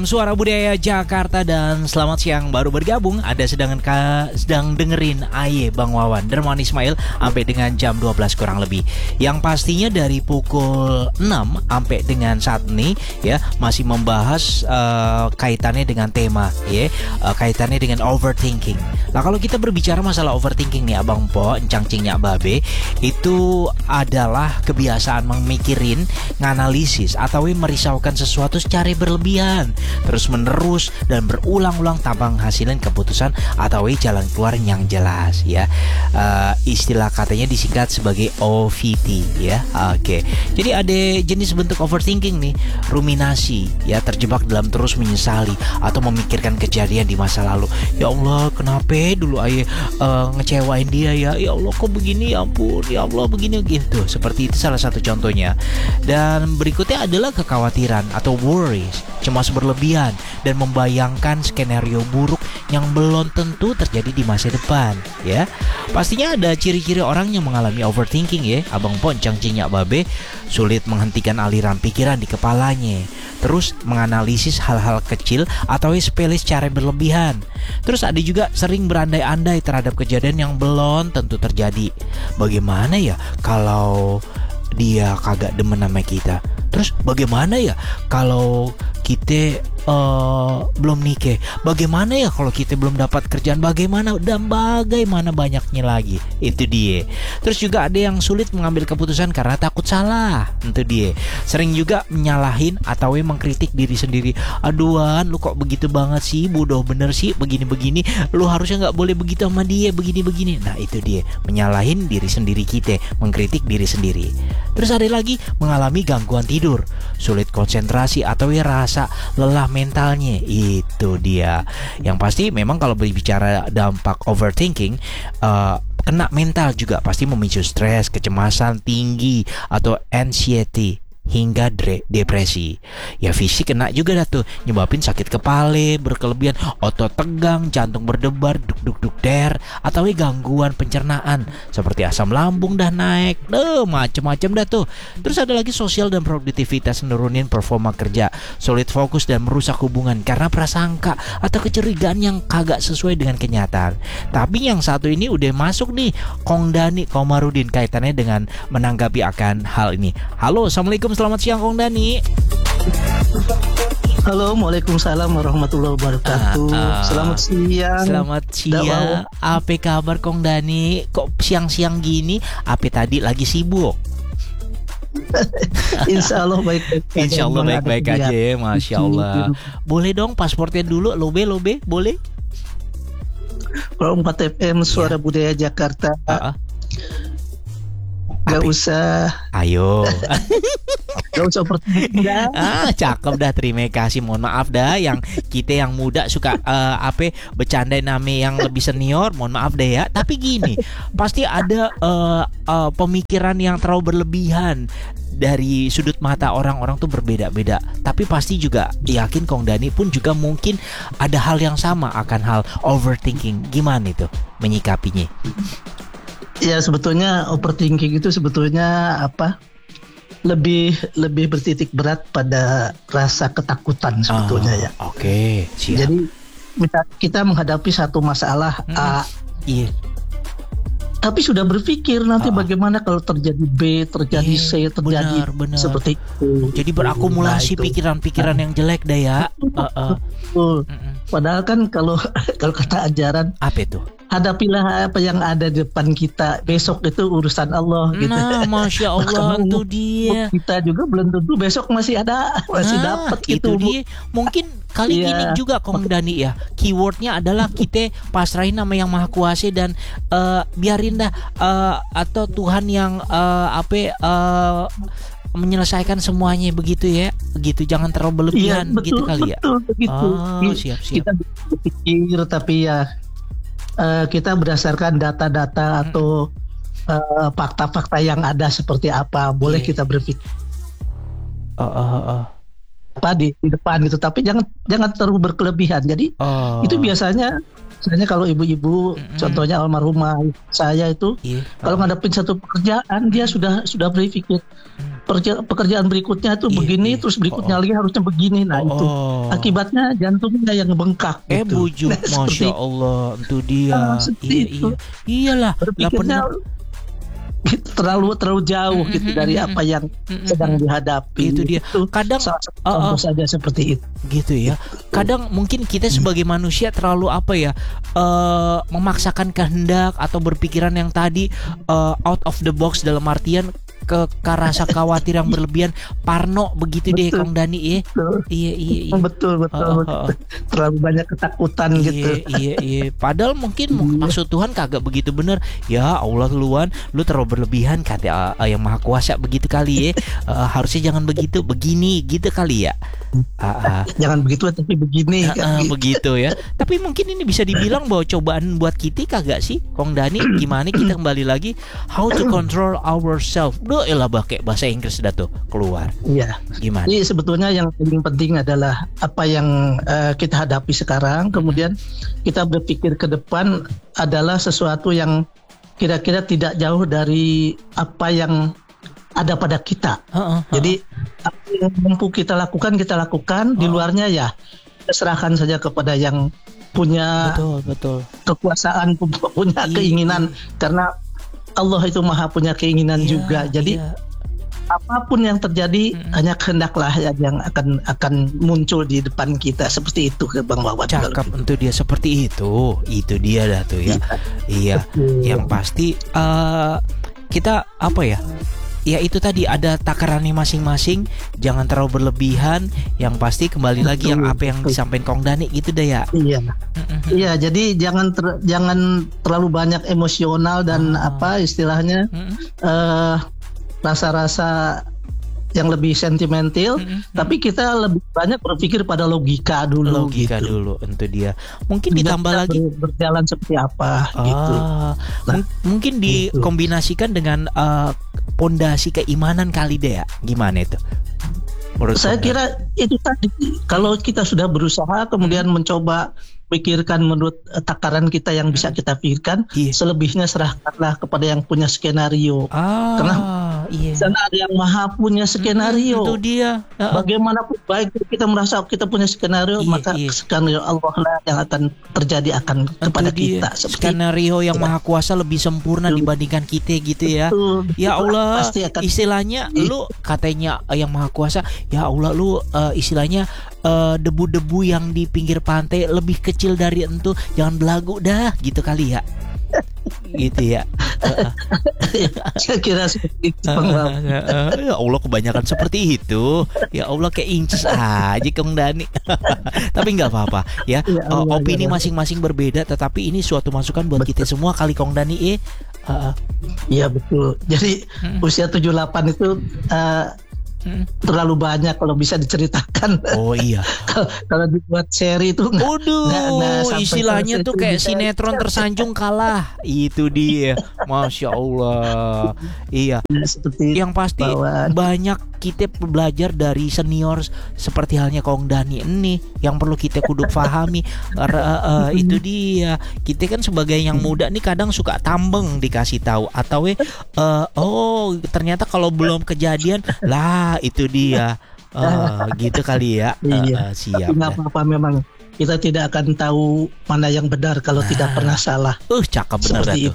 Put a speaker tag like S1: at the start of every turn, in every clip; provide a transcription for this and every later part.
S1: Suara Budaya Jakarta dan selamat siang baru bergabung. Anda sedang dengerin Aye Bang Wawan Dermawan Ismail sampai dengan jam 12 kurang lebih. Yang pastinya dari pukul 6 sampai dengan saat ini ya masih membahas kaitannya dengan tema ya, kaitannya dengan overthinking. Nah, kalau kita berbicara masalah overthinking nih Abang Po, encang cingnya Babe, itu adalah kebiasaan memikirin, nganalisis atau merisaukan sesuatu secara berlebihan, terus menerus dan berulang-ulang tanpa menghasilkan keputusan atau jalan keluar yang jelas ya. Istilah katanya disingkat sebagai OVT ya. Oke. Jadi ada jenis bentuk overthinking nih, ruminasi ya, terjebak dalam terus menyesali atau memikirkan kejadian di masa lalu. Ya Allah, kenapa dulu Aye ngecewain dia ya? Ya Allah, kok begini, ya ampun, ya Allah begini gitu. Seperti itu salah satu contohnya. Dan berikutnya adalah kekhawatiran atau worries, cemas berlebihan dan membayangkan skenario buruk yang belum tentu terjadi di masa depan ya. Pastinya ada ciri-ciri orang yang mengalami overthinking ya. Abang Poncang Cinyak Babe sulit menghentikan aliran pikiran di kepalanya, terus menganalisis hal-hal kecil atau sepele secara berlebihan. Terus ada juga sering berandai-andai terhadap kejadian yang belum tentu terjadi. Bagaimana ya kalau dia kagak demen sama kita? Terus bagaimana ya kalau kita belum nikah? Bagaimana ya kalau kita belum dapat kerjaan? Bagaimana dan bagaimana banyaknya lagi. Itu dia. Terus juga ada yang sulit mengambil keputusan karena takut salah. Itu dia. Sering juga menyalahin atau mengkritik diri sendiri. Aduan, lu kok begitu banget sih, bodoh bener sih, begini-begini. Lu harusnya gak boleh begitu sama dia, begini-begini. Nah itu dia, menyalahin diri sendiri kita, mengkritik diri sendiri. Terus ada lagi mengalami gangguan tidur, sulit konsentrasi atau rasa lelah mentalnya. Itu dia. Yang pasti memang kalau berbicara dampak overthinking, kena mental juga pasti memicu stres, kecemasan tinggi atau anxiety hingga depresi. Ya fisik kena juga dah tuh, nyebabin sakit kepala berkelebihan, otot tegang, jantung berdebar, duk der, atau gangguan pencernaan seperti asam lambung dah naik, macem-macem dah tuh. Terus ada lagi sosial dan produktivitas, menurunin performa kerja, sulit fokus dan merusak hubungan karena prasangka atau kecurigaan yang kagak sesuai dengan kenyataan. Tapi yang satu ini udah masuk nih, Kong Dani Komarudin, kaitannya dengan menanggapi akan hal ini. Halo, assalamualaikum. Selamat siang Kong Dani.
S2: Halo, waalaikumsalam warahmatullahi wabarakatuh. Selamat siang.
S1: Selamat siang. Apa kabar Kong Dani? Kok siang-siang gini? Apa tadi lagi sibuk?
S2: Insya Allah baik-baik.
S1: Insya Allah baik-baik aja ya, Masya Allah. Boleh dong pasportnya dulu, lobe, boleh?
S2: Program 4 FM Suara Budaya Jakarta. Gak usah.
S1: Ayo.
S2: Gak usah overthinking dah.
S1: Cakep dah, terima kasih. Mohon maaf dah yang kita yang muda suka bercandain nama yang lebih senior. Mohon maaf deh ya. Tapi gini, pasti ada pemikiran yang terlalu berlebihan. Dari sudut mata orang-orang tuh berbeda-beda. Tapi pasti juga yakin Kong Dani pun juga mungkin ada hal yang sama akan hal overthinking. Gimana itu menyikapinya?
S2: Ya sebetulnya overthinking itu sebetulnya lebih bertitik berat pada rasa ketakutan sebetulnya ya.
S1: Oke, siap.
S2: Jadi kita menghadapi satu masalah
S1: iya.
S2: Tapi sudah berpikir nanti bagaimana kalau terjadi B, terjadi C, terjadi
S1: benar.
S2: Seperti itu.
S1: Jadi berakumulasi pikiran-pikiran yang jelek dah ya.
S2: Padahal kan kalau kata ajaran,
S1: apa itu?
S2: Hadapilah apa yang ada di depan kita, besok itu urusan Allah gitu.
S1: Nah, Masya Allah, itu dia.
S2: Kita juga belum tentu besok masih dapat
S1: gitu.
S2: Itu
S1: dia. Mungkin kali gini juga Kong Dani ya. Keywordnya adalah kita pasrahin nama yang Maha Kuasa dan biarin dah atau Tuhan yang menyelesaikan semuanya begitu ya. Begitu, jangan terlalu berlebihan begitu kali ya.
S2: Begitu.
S1: Siap.
S2: Kita berpikir tapi ya kita berdasarkan data-data atau fakta-fakta yang ada seperti apa, boleh kita berpikir di depan gitu, tapi jangan terlalu berkelebihan. Jadi itu biasanya kalau ibu-ibu, contohnya almarhumah saya itu, kalau ngadepin satu pekerjaan dia sudah berpikir, pekerjaan berikutnya itu begini, terus berikutnya lagi harusnya begini. Nah itu akibatnya jantungnya yang bengkak.
S1: Bujuk,
S2: Nah,
S1: Masya Allah, itu dia.
S2: itu.
S1: Iyalah.
S2: Berpikirnya terlalu jauh gitu dari apa yang sedang dihadapi.
S1: Itu dia. Kadang
S2: salah satu contoh saja seperti itu.
S1: Gitu ya. Kadang mungkin kita sebagai manusia terlalu memaksakan kehendak atau berpikiran yang tadi out of the box, dalam artian ke rasa khawatir yang berlebihan, parno begitu deh Kong Dani ya. Iya.
S2: Betul. Terlalu banyak ketakutan gitu.
S1: Iya. Padahal mungkin maksud Tuhan kagak begitu bener. Ya Allah Luan, lu terlalu berlebihan kata yang Maha Kuasa begitu kali ya. Harusnya jangan begitu, begini gitu kali ya.
S2: Jangan begitu tapi begini kan.
S1: Begitu ya. Tapi mungkin ini bisa dibilang bahwa cobaan buat kita kagak sih Kong Dani? Gimana kita kembali lagi how to control ourselves. Duh elah pakai bahasa Inggris dah tuh keluar.
S2: Iya.
S1: Gimana?
S2: Jadi sebetulnya yang paling penting adalah apa yang kita hadapi sekarang, kemudian kita berpikir ke depan adalah sesuatu yang kira-kira tidak jauh dari apa yang ada pada kita. Jadi apa yang mampu kita lakukan, di luarnya ya kita serahkan saja kepada yang punya
S1: betul.
S2: kekuasaan, punya keinginan, karena Allah itu maha punya keinginan juga. Jadi apapun yang terjadi hanya kehendaklah yang akan muncul di depan kita, seperti itu Bang Wawan.
S1: Cakap untuk dia seperti itu dia dah tuh ya. Iya. Yang pasti kita ya itu tadi ada takarannya masing-masing, jangan terlalu berlebihan. Yang pasti kembali lagi yang apa yang disampaikan Kong Dani gitu deh ya.
S2: Iya, jadi jangan terlalu banyak emosional dan istilahnya rasa-rasa yang lebih sentimental, tapi kita lebih banyak berpikir pada logika dulu.
S1: Untuk dia. Mungkin ditambah lagi
S2: berjalan seperti apa gitu.
S1: Mungkin dikombinasikan dengan pondasi keimanan kali deh ya. Gimana itu?
S2: Saya kira itu tadi, kalau kita sudah berusaha kemudian mencoba pikirkan menurut takaran kita yang bisa kita pikirkan, selebihnya serahkanlah kepada yang punya skenario. Karena sana ada yang maha punya skenario.
S1: Itu dia.
S2: Bagaimanapun baik kita merasa kita punya skenario, maka skenario Allah lah yang akan terjadi kepada kita.
S1: Skenario yang maha kuasa lebih sempurna dibandingkan kita gitu ya. Ya Allah, istilahnya lu katanya yang maha kuasa, ya Allah lu istilahnya debu-debu yang di pinggir pantai lebih kecil dari entu, jangan belagu dah gitu kali ya. Gitu ya.
S2: Saya kira seperti itu.
S1: Ya Allah, kebanyakan seperti itu. Ya Allah, kayak inces aja Kong Dani. Tapi nggak apa-apa ya. Opini masing-masing berbeda, tetapi ini suatu masukan buat kita semua kali Kong Dani.
S2: Iya betul. Jadi usia 78 itu terlalu banyak kalau bisa diceritakan.
S1: Oh iya.
S2: Kalau dibuat seri itu nggak
S1: istilahnya tuh kayak sinetron tersanjung kalah. Itu dia. Masya Allah. Iya.
S2: Seperti
S1: yang pasti banyak kita belajar dari senior seperti halnya Kong Dani ini, yang perlu kita kudu pahami. Itu dia. Kita kan sebagai yang muda nih kadang suka tambeng dikasih tahu atau ternyata kalau belum kejadian lah itu dia. Gitu kali ya. Siap.
S2: Tapi nggak apa-apa, memang kita tidak akan tahu mana yang benar kalau tidak pernah salah.
S1: Cakep benar tuh.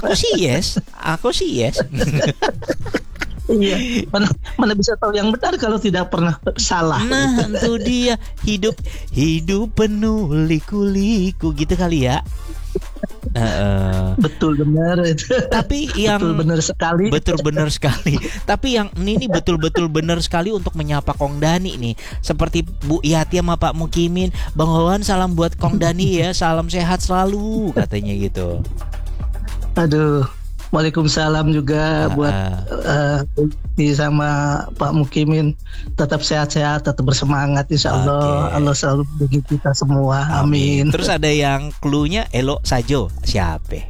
S1: Aku sih yes.
S2: Iya, mana bisa tahu yang benar kalau tidak pernah salah.
S1: Nah, itu dia. Hidup penuh liku-liku gitu kali ya.
S2: Betul benar itu.
S1: Tapi yang betul benar sekali. Tapi yang ini betul-betul benar sekali untuk menyapa Kong Dani nih. Seperti Bu Yati sama Pak Mukimin, Bang Wawan salam buat Kong Dani ya, salam sehat selalu katanya gitu.
S2: Aduh, Waalaikumsalam juga buat sama Pak Mukimin, tetap sehat-sehat, tetap bersemangat, insya Allah. Allah selalu bagi kita semua, amin.
S1: Terus ada yang cluenya Elo Sajo, siapa?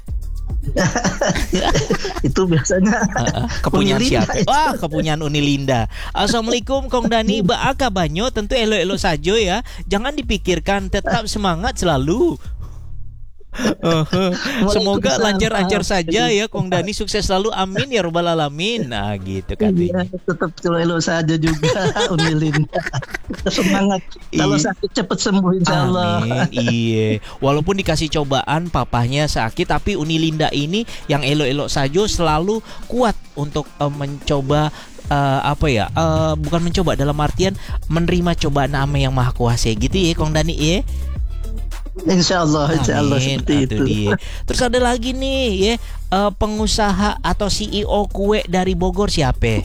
S2: Itu biasanya
S1: kepunyaan siapa? Wah, kepunyaan Unilinda. Assalamualaikum Kong Dani, baaka banyo, tentu Elo Sajo ya. Jangan dipikirkan, tetap semangat selalu. Semoga lancar-lancar saja ya Kong Dani, sukses selalu, amin ya robbal alamin. Nah gitu katanya.
S2: Iya, tetapelo saja juga Unilinda. Semangat. Kalau sakit cepat sembuh insya Allah.
S1: Amin. Iya. Walaupun dikasih cobaan, papahnya sakit, tapi Unilinda ini yang elok-elok saja selalu kuat untuk mencoba. Bukan mencoba, dalam artian menerima cobaan ama yang maha kuasa gitu ya Kong Dani ya.
S2: Insya Allah seperti itu.
S1: Dia. Terus ada lagi nih ya, pengusaha atau CEO kue dari Bogor siapa?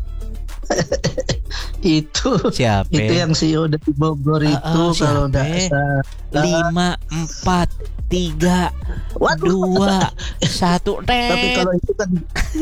S2: Itu
S1: Siapa?
S2: Itu yang CEO dari Bogor itu kalau enggak salah
S1: 5, 4, 3, 2, 1.
S2: Tapi kalau itu kan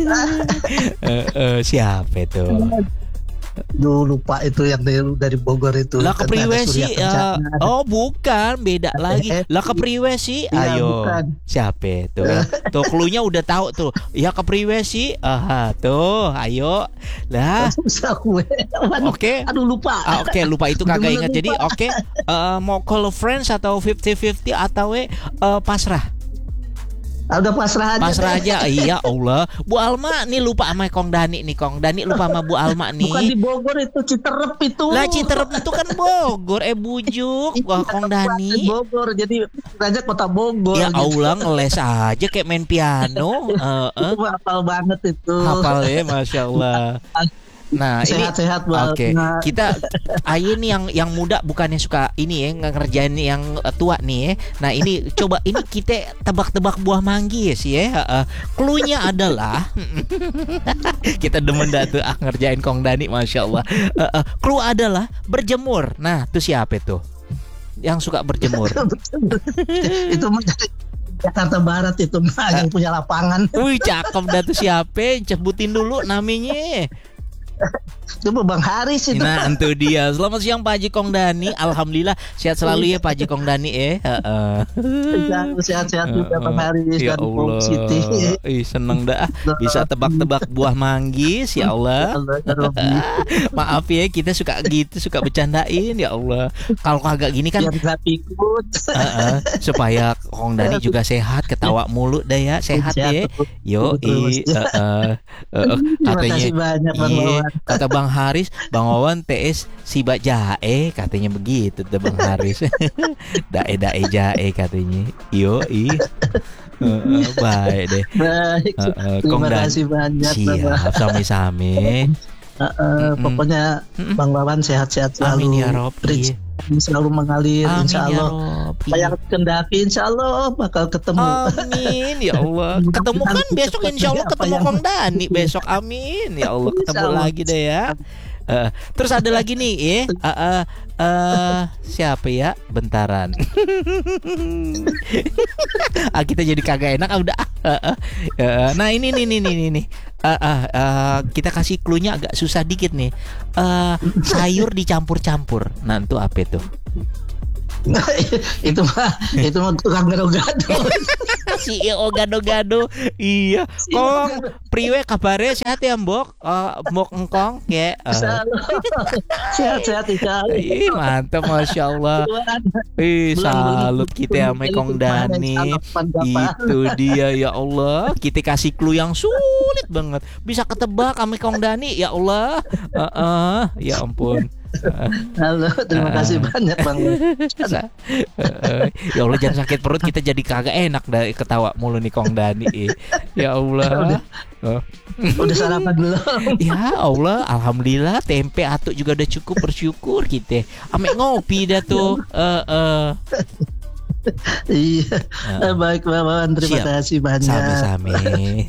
S1: siapa itu?
S2: lupa itu yang dari Bogor itu.
S1: Lah kepriwe sih? Bukan, beda lagi. Lah kepriwe sih? Ayo.
S2: Bukan.
S1: Siapa itu? Tuh cluenya udah tahu tuh. Ya kepriwe sih? Tuh, ayo. Lah. Oke.
S2: Aduh lupa.
S1: Oke, lupa itu kagak ingat. Jadi oke, mau call friends atau 50-50 atau pasrah?
S2: Udah pasrah
S1: aja. Iya Allah. Bu Alma nih lupa sama Kong Dani nih. Kong Dani lupa sama Bu Alma nih.
S2: Bukan di Bogor itu, Citerep itu.
S1: Lah Citerep itu kan Bogor. Bujuk. Wah Kong Dani.
S2: Bogor, jadi aja kota Bogor.
S1: Ya Allah gitu. Ngeles aja kayak main piano.
S2: Itu hafal banget itu.
S1: Hafal ya, Masya Allah. Nah
S2: sehat-sehat banget.
S1: Oke. Kita Aye nih yang muda bukannya suka ini ya ngerjain yang tua nih ya. Nah ini coba ini kita tebak-tebak buah manggis ya. Cluenya adalah kita demen dah tuh ngerjain Kong Dani, Masya Allah. Clue adalah berjemur. Nah tuh siapa tuh yang suka berjemur?
S2: Itu Jakarta Barat itu yang punya lapangan.
S1: Wih cakep dah tuh siapa? Sebutin dulu namanya.
S2: Coba Bang Haris itu.
S1: Nah itu dia. Selamat siang Pak Haji Kong Dani. Alhamdulillah sehat selalu ya Pak Haji Kong Dani
S2: Sehat-sehat juga Bang Haris
S1: ya
S2: dan
S1: Allah.
S2: Siti.
S1: Seneng dah bisa tebak-tebak buah manggis. Ya Allah. Maaf ya kita suka gitu, suka bercandain. Ya Allah. Kalau kagak gini kan
S2: ikut.
S1: Supaya Kong Dani juga sehat, ketawa mulu dah ya. Sehat ya. Yo
S2: katanya banyak Bang Wawan.
S1: Kata Bang Haris, Bang Wawan TS Siba Jae katanya begitu tuh Bang Haris. Dae jae katanya. Baik deh.
S2: Baik. Terima kasih banyak.
S1: Siap, sami-sami.
S2: Pokoknya Bang Wawan sehat-sehat selalu.
S1: Amin ya Rabbi.
S2: Selalu mengalir.
S1: Amin
S2: Insya Allah. Yang kendaki Insya Allah bakal ketemu.
S1: Amin ya Allah. Ketemu kan besok Insya Allah ketemu Kong Dani besok. Amin ya Allah, ketemu lagi deh ya. Terus ada lagi nih siapa ya? Bentaran. Kita jadi kagak enak udah. Nah ini nih. Kita kasih cluenya agak susah dikit nih. Sayur dicampur-campur. Nah itu apa itu?
S2: itu mah tukang gado-gado.
S1: CEO gado-gado. Iya. Kong priwe kabare sehat ya Mbok? Mbok engkong ya.
S2: Sehat-sehat insyaallah.
S1: Ih, mantap Masya Allah. Salut kita sama Kong Dani. Itu dia ya Allah. Kita kasih clue yang sulit banget. Bisa ketebak sama Kong Dani ya Allah. Ya ampun.
S2: Halo, terima kasih banyak Bang.
S1: Ya Allah jangan sakit perut, kita jadi kagak enak dari ketawa mulu nih Kong Dani. Ya Allah.
S2: Udah sarapan belum?
S1: Ya Allah, alhamdulillah tempe atuk juga udah cukup, bersyukur kita. Ame ngopi dah tuh.
S2: Iya. Baik Bapak, terima kasih banyak.
S1: Sami-sami.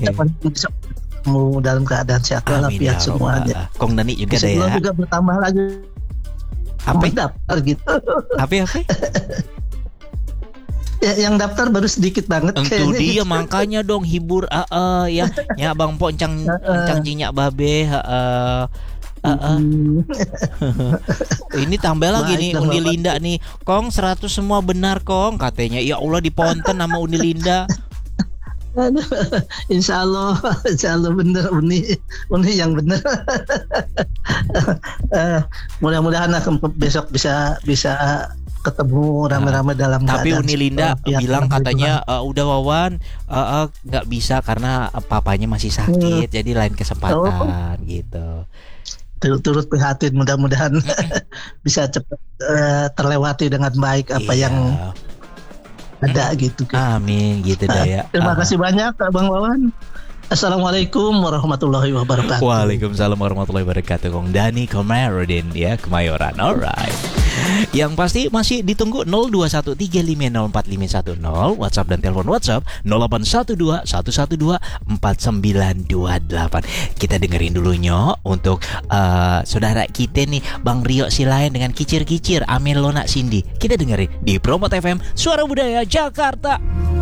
S2: Kamu dalam keadaan sehat walafiat semuanya.
S1: Kong Dani juga deh ya.
S2: Juga bertambah lagi.
S1: Apa
S2: daftar gitu?
S1: Apa?
S2: Ya, yang daftar baru sedikit banget.
S1: Itu dia makanya dong hibur ya Bang Poncang cinyak babe. Ini tambah lagi nih Unilinda nih. Kong 100 semua benar Kong katanya. Ya Allah diponten sama Unilinda.
S2: Insya Allah bener Uni yang bener. Mudah-mudahan besok bisa ketemu rame-rame dalam
S1: Tapi
S2: keadaan
S1: Uni Linda
S2: pihak
S1: bilang
S2: perlindungan.
S1: katanya udah Wawan nggak bisa karena papanya masih sakit, jadi lain kesempatan gitu.
S2: Turut prihatin, mudah-mudahan bisa cepat terlewati dengan baik apa
S1: Iya.
S2: yang ada gitu.
S1: Amin gitu dah ya.
S2: Terima kasih banyak Bang Wawan. Assalamualaikum warahmatullahi wabarakatuh.
S1: Waalaikumsalam warahmatullahi wabarakatuh. Kong Dani Komarudin ya, Kemayoran. Alright. Yang pasti masih ditunggu 0213504510 WhatsApp dan telepon WhatsApp 081211249928. Kita dengerin dulu Nyok untuk saudara kita nih Bang Rio Silayan dengan kicir-kicir Amin Lona Cindy. Kita dengerin di Promot FM Suara Budaya Jakarta.